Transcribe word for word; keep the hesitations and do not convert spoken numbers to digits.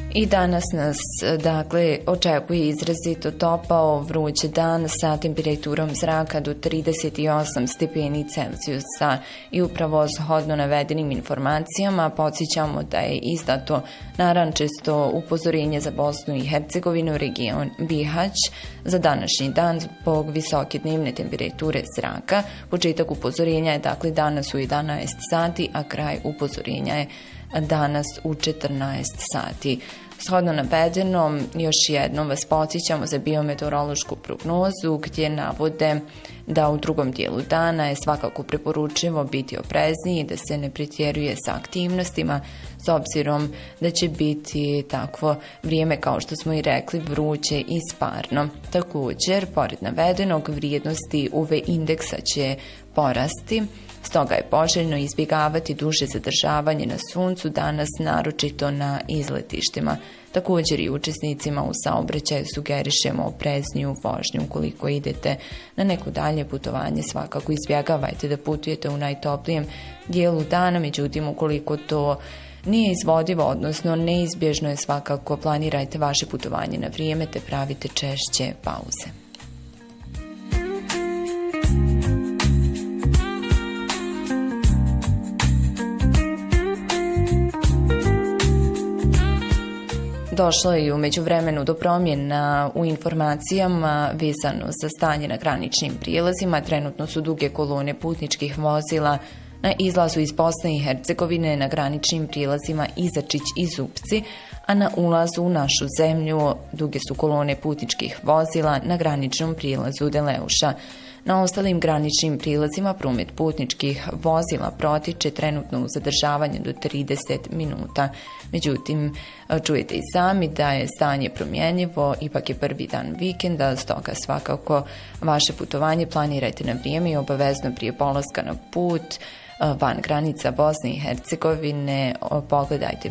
I danas nas, dakle, očekuje izrazito topao, vruć dan sa temperaturom zraka do trideset osam stepeni Celzijusa. I upravo shodno navedenim informacijama podsjećamo da je izdato narančasto upozorenje za Bosnu i Hercegovinu, region Bihać, za današnji dan zbog visoke dnevne temperature zraka. Početak upozorenja je dakle danas u jedanaest sati, a kraj upozorenja je danas u četrnaest sati. Shodno navedenom, još jednom vas podsjećamo za biometeorološku prognozu gdje navode da u drugom dijelu dana je svakako preporučivo biti oprezniji, da se ne pretjeruje sa aktivnostima s obzirom da će biti takvo vrijeme, kao što smo i rekli, vruće i sparno. Također, pored navedenog, vrijednosti U V indeksa će porasti. Stoga je poželjno izbjegavati duže zadržavanje na suncu danas, naročito na izletištima. Također i učesnicima u saobraćaju sugerišemo oprezniju vožnju. Ukoliko idete na neko dalje putovanje, svakako izbjegavajte da putujete u najtoplijem dijelu dana, međutim ukoliko to nije izvodivo, odnosno neizbježno je, svakako planirajte vaše putovanje na vrijeme te pravite češće pauze. Došlo je i u međuvremenu do promjena u informacijama vezano za stanje na graničnim prijelazima. Trenutno su duge kolone putničkih vozila na izlazu iz Bosne i Hercegovine na graničnim prijelazima Izačić i Zupci, a na ulazu u našu zemlju duge su kolone putničkih vozila na graničnom prijelazu Deleuša. Na ostalim graničnim prilazima promet putničkih vozila protiče trenutno u zadržavanje do trideset minuta. Međutim, čujete i sami da je stanje promjenjivo, ipak je prvi dan vikenda, stoga svakako vaše putovanje planirajte na vrijeme i obavezno prije polaska na put van granica Bosne i Hercegovine pogledajte